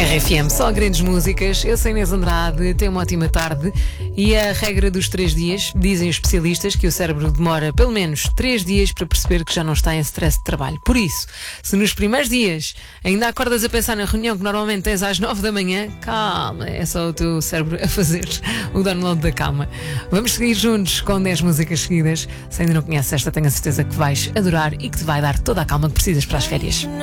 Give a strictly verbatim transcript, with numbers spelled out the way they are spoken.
R F M, só grandes músicas. Eu sou Inês Andrade, tenho uma ótima tarde. E a regra dos três dias, dizem os especialistas que o cérebro demora pelo menos três dias para perceber que já não está em stress de trabalho. Por isso, se nos primeiros dias ainda acordas a pensar na reunião que normalmente tens às nove da manhã, calma, é só o teu cérebro a fazer o download da calma. Vamos seguir juntos com dez músicas seguidas. Se ainda não conheces esta, tenho a certeza que vais adorar e que te vai dar toda a calma que precisas para as férias.